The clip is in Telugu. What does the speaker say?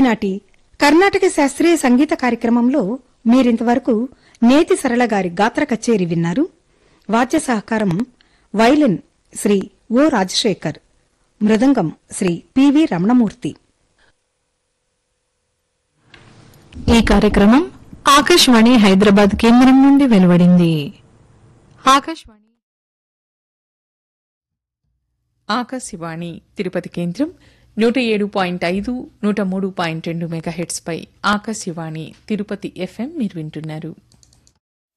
ఈనాటి కర్ణాటక శాస్త్రీయ సంగీత కార్యక్రమంలో మీరింతవరకు నేతి సరళ గారి గాత్ర కచేరి విన్నారు. వాద్య సహకారం వైలిన్ శ్రీ ఓ రాజశేఖర్, మృదంగం శ్రీ పివి రమణమూర్తి. ఈ కార్యక్రమం ఆకాశవాణి హైదరాబాద్ కేంద్రం నుండి వెలువడింది. ఆకాశవాణి తిరుపతి కేంద్రం 107.5, 103.2 మెగాహెర్ట్స్ పై ఆకాశవాణి తిరుపతి FM మీరు వింటున్నారు.